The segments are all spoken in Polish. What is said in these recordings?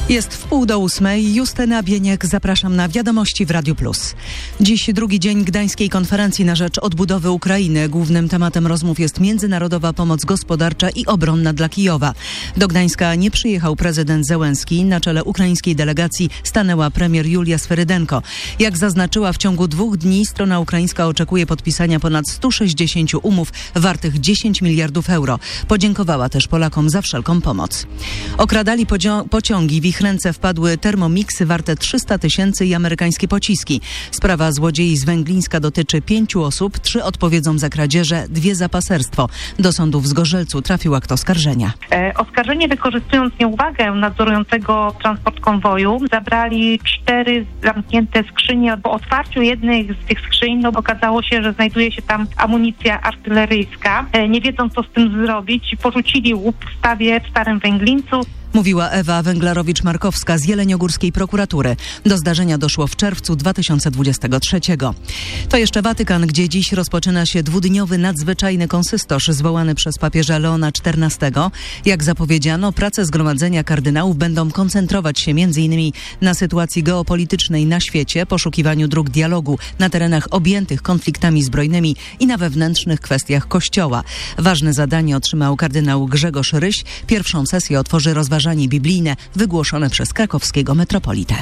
Jest 7:30. Justyna Bieniek, zapraszam na Wiadomości w Radiu Plus. Dziś drugi dzień Gdańskiej Konferencji na rzecz odbudowy Ukrainy. Głównym tematem rozmów jest międzynarodowa pomoc gospodarcza i obronna dla Kijowa. Do Gdańska nie przyjechał prezydent Zełenski. Na czele ukraińskiej delegacji stanęła premier Julia Sferydenko. Jak zaznaczyła, w ciągu 2 dni strona ukraińska oczekuje podpisania ponad 160 umów wartych 10 miliardów euro. Podziękowała też Polakom za wszelką pomoc. Okradali pociągi. W ich ręce wpadły termomiksy warte 300 000 i amerykańskie pociski. Sprawa złodziei z Węglińska dotyczy 5 osób, 3 odpowiedzą za kradzieże, 2 za paserstwo. Do sądu w Zgorzelcu trafił akt oskarżenia. Oskarżeni, wykorzystując nieuwagę nadzorującego transport konwoju, zabrali 4 zamknięte skrzynie. Po otwarciu jednej z tych skrzyń okazało się, że znajduje się tam amunicja artyleryjska. Nie wiedząc, co z tym zrobić, porzucili łup w stawie w Starym Węglińcu. Mówiła Ewa Węglarowicz-Markowska z Jeleniogórskiej Prokuratury. Do zdarzenia doszło w czerwcu 2023. To jeszcze Watykan, gdzie dziś rozpoczyna się 2-dniowy nadzwyczajny konsystosz zwołany przez papieża Leona XIV. Jak zapowiedziano, prace zgromadzenia kardynałów będą koncentrować się m.in. na sytuacji geopolitycznej na świecie, poszukiwaniu dróg dialogu na terenach objętych konfliktami zbrojnymi i na wewnętrznych kwestiach Kościoła. Ważne zadanie otrzymał kardynał Grzegorz Ryś. Pierwszą sesję otworzy rozważanie biblijne wygłoszone przez krakowskiego metropolitę.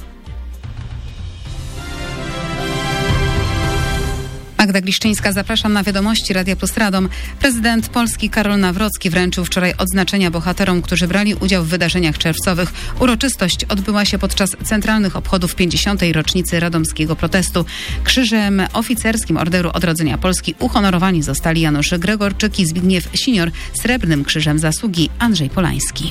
Magda Gliszczyńska, zapraszam na Wiadomości Radia Plus Radom. Prezydent Polski Karol Nawrocki wręczył wczoraj odznaczenia bohaterom, którzy brali udział w wydarzeniach czerwcowych. Uroczystość odbyła się podczas centralnych obchodów 50. rocznicy radomskiego protestu. Krzyżem oficerskim Orderu Odrodzenia Polski uhonorowani zostali Janusz Gregorczyk i Zbigniew Sinior, Srebrnym Krzyżem Zasługi Andrzej Polański.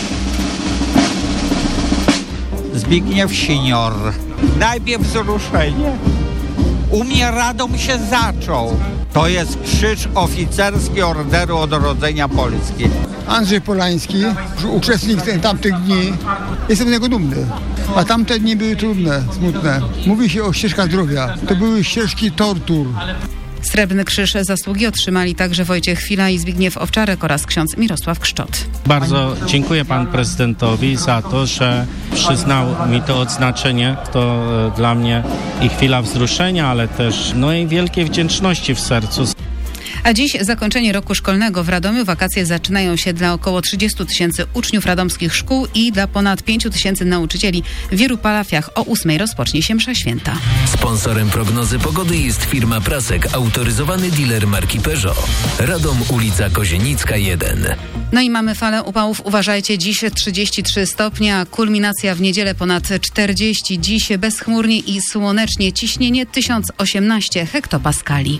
Zbigniew Sinior. Najpierw wzruszenie. U mnie Radom się zaczął. To jest krzyż oficerski Orderu Odrodzenia Polski. Andrzej Polański, uczestnik tamtych dni. Jestem z niego dumny. A tamte dni były trudne, smutne. Mówi się o ścieżkach zdrowia. To były ścieżki tortur. Srebrny Krzyż Zasługi otrzymali także Wojciech Chwila i Zbigniew Owczarek oraz ksiądz Mirosław Kszczot. Bardzo dziękuję panu prezydentowi za to, że przyznał mi to odznaczenie. To dla mnie i chwila wzruszenia, ale też i wielkiej wdzięczności w sercu. A dziś zakończenie roku szkolnego w Radomiu. Wakacje zaczynają się dla około 30 000 uczniów radomskich szkół i dla ponad 5 000 nauczycieli. W wielu parafiach o 8:00 rozpocznie się msza święta. Sponsorem prognozy pogody jest firma Prasek, autoryzowany dealer marki Peugeot. Radom, ulica Kozienicka 1. No i mamy falę upałów. Uważajcie, dziś 33 stopnie, a kulminacja w niedzielę ponad 40. Dziś bezchmurnie i słonecznie. Ciśnienie 1018 hektopaskali.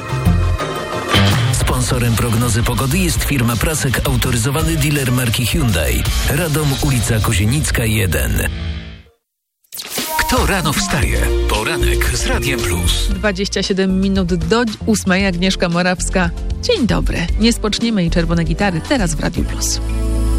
Sponsorem prognozy pogody jest firma Prasek, autoryzowany dealer marki Hyundai. Radom, ulica Kozienicka 1. Kto rano wstaje? Poranek z Radiem Plus. 27 minut do 8:00. Agnieszka Morawska. Dzień dobry. Nie spoczniemy i czerwone gitary teraz w Radiu Plus.